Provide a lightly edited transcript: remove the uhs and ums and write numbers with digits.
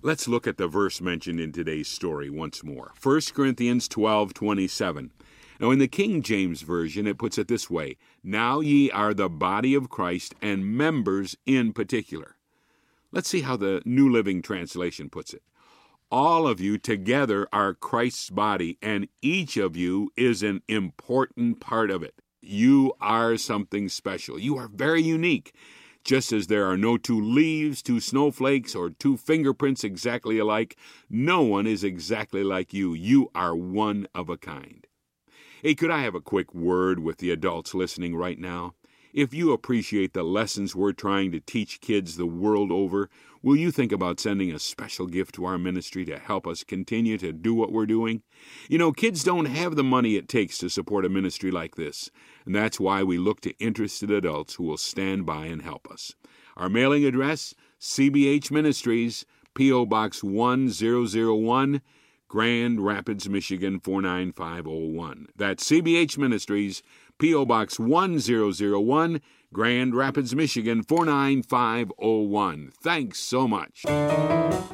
Let's look at the verse mentioned in today's story once more. 1 Corinthians 12:27. Now, in the King James Version, it puts it this way: Now ye are the body of Christ, and members in particular. Let's see how the New Living Translation puts it. All of you together are Christ's body, and each of you is an important part of it. You are something special. You are very unique. Just as there are no two leaves, two snowflakes, or two fingerprints exactly alike, no one is exactly like you. You are one of a kind. Hey, could I have a quick word with the adults listening right now? If you appreciate the lessons we're trying to teach kids the world over, will you think about sending a special gift to our ministry to help us continue to do what we're doing? You know, kids don't have the money it takes to support a ministry like this, and that's why we look to interested adults who will stand by and help us. Our mailing address, CBH Ministries, P.O. Box 1001, Grand Rapids, Michigan 49501. That's CBH Ministries, P.O. Box 1001, Grand Rapids, Michigan 49501. Thanks so much.